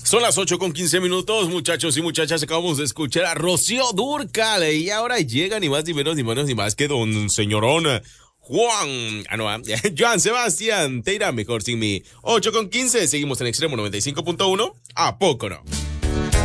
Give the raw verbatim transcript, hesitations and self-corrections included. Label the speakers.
Speaker 1: Son las ocho con quince minutos, muchachos y muchachas. Acabamos de escuchar a Rocío Dúrcal. Y ahora llega ni más ni menos ni menos ni más que don señorón Juan. Ah, no, ¿eh? Joan Sebastián. Te irá mejor sin mí. ocho con quince. Seguimos en Extremo noventa y cinco punto uno. ¿A poco no?